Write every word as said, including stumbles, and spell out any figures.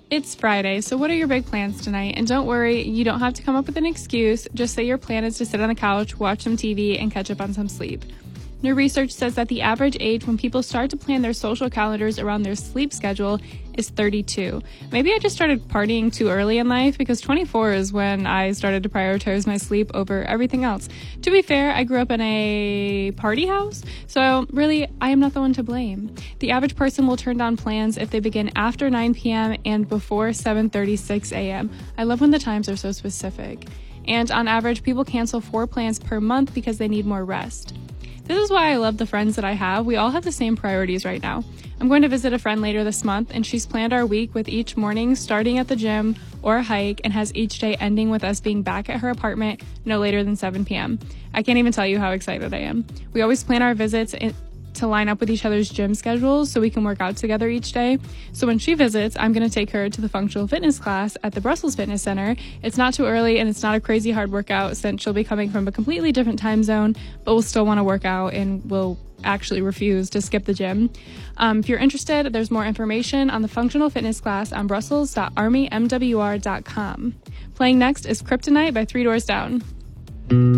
It's Friday, so what are your big plans tonight? And don't worry, you don't have to come up with an excuse. Just say your plan is to sit on the couch, watch some T V, and catch up on some sleep. New research says that the average age when people start to plan their social calendars around their sleep schedule is thirty-two. Maybe I just started partying too early in life, because twenty-four is when I started to prioritize my sleep over everything else. To be fair, I grew up in a party house, so really, I am not the one to blame. The average person will turn down plans if they begin after nine p.m. and before seven thirty-six a.m. I love when the times are so specific. And on average, people cancel four plans per month because they need more rest. This is why I love the friends that I have. We all have the same priorities right now. I'm going to visit a friend later this month, and she's planned our week with each morning starting at the gym or a hike, and has each day ending with us being back at her apartment no later than seven p.m. I can't even tell you how excited I am. We always plan our visits in- to line up with each other's gym schedules so we can work out together each day. So when she visits, I'm going to take her to the functional fitness class at the Brussels Fitness Center. It's not too early, and it's not a crazy hard workout since she'll be coming from a completely different time zone, but will still want to work out and will actually refuse to skip the gym. Um, if you're interested, there's more information on the functional fitness class on brussels dot army m w r dot com. Playing next is Kryptonite by Three Doors Down.